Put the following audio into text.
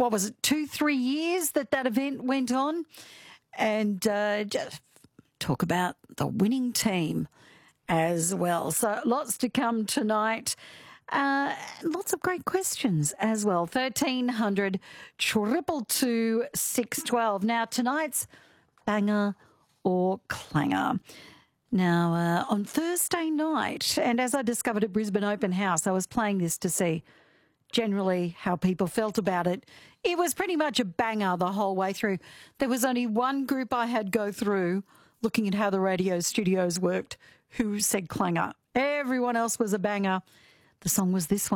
what was it, 2-3 years that event went on. And just talk about the winning team as well. So lots to come tonight. Lots of great questions as well. 1300 222 612. Now, tonight's banger or clanger. Now, on Thursday night, and as I discovered at Brisbane Open House, I was playing this to see generally how people felt about it. It was pretty much a banger the whole way through. There was only one group I had go through looking at how the radio studios worked who said clanger. Everyone else was a banger. The song was this one.